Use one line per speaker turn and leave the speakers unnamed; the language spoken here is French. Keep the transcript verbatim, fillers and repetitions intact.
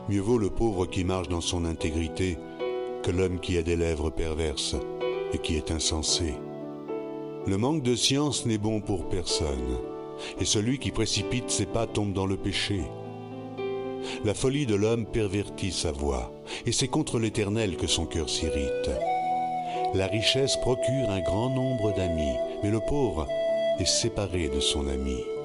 Mieux vaut le pauvre qui marche dans son intégrité que l'homme qui a des lèvres perverses et qui est insensé. Le manque de science n'est bon pour personne, et celui qui précipite ses pas tombe dans le péché. La folie de l'homme pervertit sa voie, et c'est contre l'Éternel que son cœur s'irrite. La richesse procure un grand nombre d'amis, mais le pauvre est séparé de son ami.